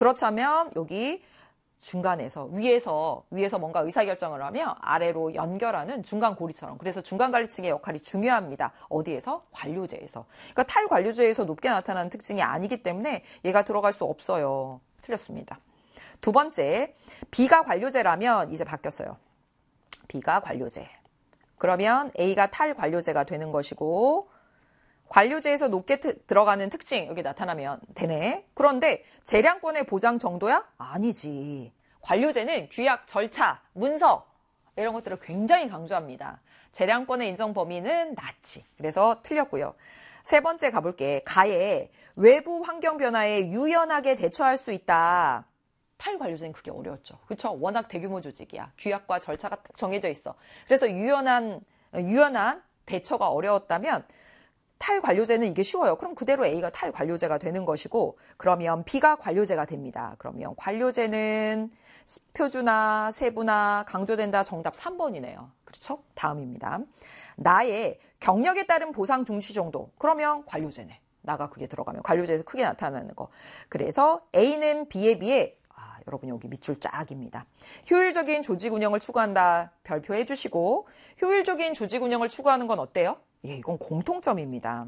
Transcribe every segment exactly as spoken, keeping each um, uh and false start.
그렇다면 여기 중간에서 위에서 위에서 뭔가 의사결정을 하며 아래로 연결하는 중간 고리처럼. 그래서 중간 관리층의 역할이 중요합니다. 어디에서? 관료제에서. 그러니까 탈관료제에서 높게 나타나는 특징이 아니기 때문에 얘가 들어갈 수 없어요. 틀렸습니다. 두 번째, B가 관료제라면 이제 바뀌었어요. B가 관료제. 그러면 A가 탈관료제가 되는 것이고 관료제에서 높게 트, 들어가는 특징 여기 나타나면 되네. 그런데 재량권의 보장 정도야? 아니지. 관료제는 규약, 절차, 문서 이런 것들을 굉장히 강조합니다. 재량권의 인정 범위는 낮지. 그래서 틀렸고요. 세 번째 가볼게. 가에 외부 환경 변화에 유연하게 대처할 수 있다. 탈관료제는 그게 어려웠죠. 그렇죠? 워낙 대규모 조직이야. 규약과 절차가 딱 정해져 있어. 그래서 유연한 유연한 대처가 어려웠다면 탈관료제는 이게 쉬워요. 그럼 그대로 A가 탈관료제가 되는 것이고 그러면 B가 관료제가 됩니다. 그러면 관료제는 표준화, 세분화, 강조된다. 정답 삼 번이네요. 그렇죠? 다음입니다. 나의 경력에 따른 보상 중시 정도. 그러면 관료제네. 나가 그게 들어가면 관료제에서 크게 나타나는 거. 그래서 A는 B에 비해 아, 여러분 여기 밑줄 쫙입니다. 효율적인 조직 운영을 추구한다. 별표해 주시고 효율적인 조직 운영을 추구하는 건 어때요? 예, 이건 공통점입니다.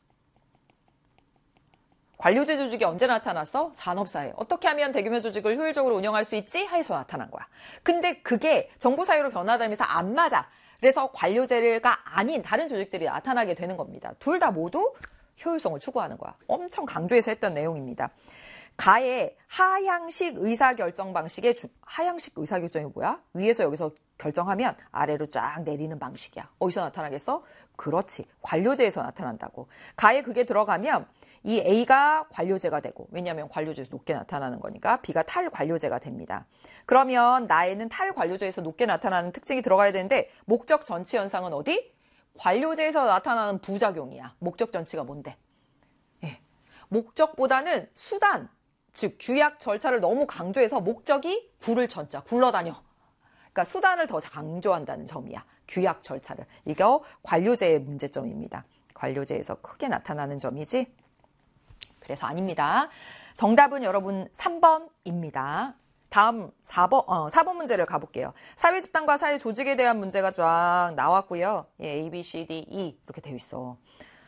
관료제 조직이 언제 나타났어? 산업사회. 어떻게 하면 대규모 조직을 효율적으로 운영할 수 있지? 하에서 나타난 거야. 근데 그게 정보사회로 변화되면서 안 맞아. 그래서 관료제가 아닌 다른 조직들이 나타나게 되는 겁니다. 둘 다 모두 효율성을 추구하는 거야. 엄청 강조해서 했던 내용입니다. 가의 하향식 의사결정 방식의 주, 하향식 의사결정이 뭐야? 위에서 여기서 결정하면 아래로 쫙 내리는 방식이야. 어디서 나타나겠어? 그렇지. 관료제에서 나타난다고. 가에 그게 들어가면 이 A가 관료제가 되고 왜냐하면 관료제에서 높게 나타나는 거니까 B가 탈관료제가 됩니다. 그러면 나에는 탈관료제에서 높게 나타나는 특징이 들어가야 되는데 목적 전치 현상은 어디? 관료제에서 나타나는 부작용이야. 목적 전치가 뭔데? 예. 목적보다는 수단, 즉 규약 절차를 너무 강조해서 목적이 굴을 전자, 굴러다녀. 그러니까 수단을 더 강조한다는 점이야. 규약 절차를. 이거 관료제의 문제점입니다. 관료제에서 크게 나타나는 점이지. 그래서 아닙니다. 정답은 여러분 삼 번입니다. 다음 사 번, 어, 사 번 문제를 가볼게요. 사회 집단과 사회 조직에 대한 문제가 쫙 나왔고요. 예, A, B, C, D, E 이렇게 되어 있어.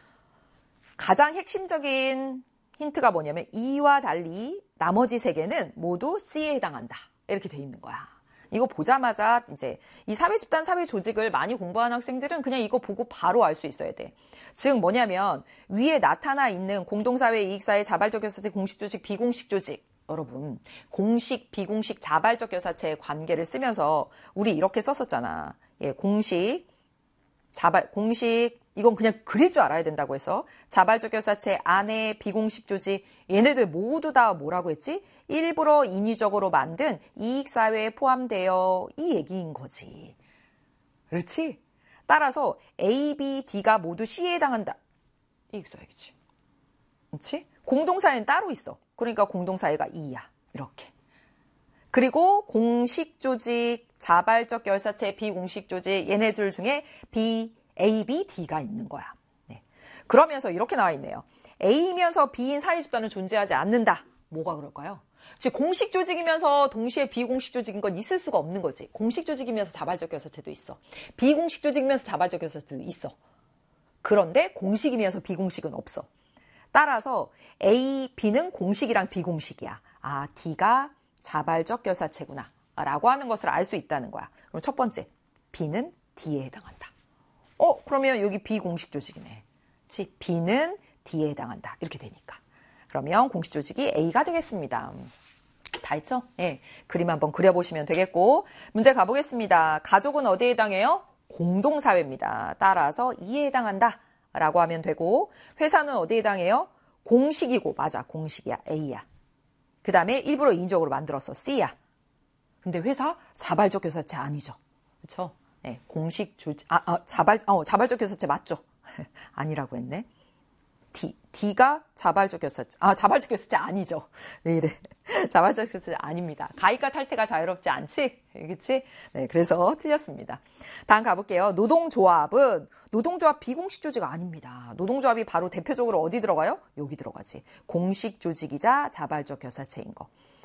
가장 핵심적인 힌트가 뭐냐면 E와 달리 나머지 세 개는 모두 C에 해당한다. 이렇게 돼 있는 거야. 이거 보자마자 이제 이 사회 집단, 사회 조직을 많이 공부한 학생들은 그냥 이거 보고 바로 알 수 있어야 돼. 즉 뭐냐면 위에 나타나 있는 공동사회, 이익사회, 자발적 교사체, 공식 조직, 비공식 조직. 여러분 공식, 비공식, 자발적 교사체의 관계를 쓰면서 우리 이렇게 썼었잖아. 예, 공식, 자발, 공식 이건 그냥 그릴 줄 알아야 된다고 해서 자발적 교사체 안에 비공식 조직 얘네들 모두 다 뭐라고 했지? 일부러 인위적으로 만든 이익사회에 포함되어 이 얘기인 거지. 그렇지? 따라서 A, B, D가 모두 C에 해당한다. 이익사회겠지. 그렇지? 공동사회는 따로 있어. 그러니까 공동사회가 E야. 이렇게. 그리고 공식 조직, 자발적 결사체, 비공식 조직 얘네들 중에 B, A, B, D가 있는 거야. 네. 그러면서 이렇게 나와 있네요. A이면서 B인 사회 집단은 존재하지 않는다. 뭐가 그럴까요? 즉 공식 조직이면서 동시에 비공식 조직인 건 있을 수가 없는 거지. 공식 조직이면서 자발적 결사체도 있어. 비공식 조직이면서 자발적 결사체도 있어. 그런데 공식이면서 비공식은 없어. 따라서 A, B는 공식이랑 비공식이야. 아, D가 자발적 결사체구나 라고 하는 것을 알 수 있다는 거야. 그럼 첫 번째, B는 D에 해당한다. 어, 그러면 여기 비공식 조직이네. 즉, B는 D에 해당한다. 이렇게 되니까. 그러면 공식 조직이 A가 되겠습니다. 다 했죠? 예. 그림 한번 그려보시면 되겠고. 문제 가보겠습니다. 가족은 어디에 해당해요? 공동사회입니다. 따라서 E에 해당한다. 라고 하면 되고, 회사는 어디에 해당해요? 공식이고, 맞아. 공식이야. A야. 그 다음에 일부러 인위적으로 만들었어. C야. 근데 회사 자발적 교사체 아니죠. 그렇죠? 네, 공식 조직, 아, 아 자발, 어, 자발적 교사체 맞죠? 아니라고 했네. D, D가 자발적 교사체, 아, 자발적 교사체 아니죠. 왜 이래? 자발적 교사체 아닙니다. 가입과 탈퇴가 자유롭지 않지? 그렇지? 네, 그래서 틀렸습니다. 다음 가볼게요. 노동조합은 노동조합 비공식 조직 아닙니다. 노동조합이 바로 대표적으로 어디 들어가요? 여기 들어가지. 공식 조직이자 자발적 교사체인 거.